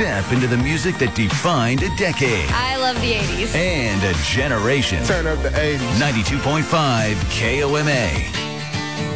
step into the music that defined a decade I love the 80s. and a generation. Turn up the 80s. 92.5 KOMA.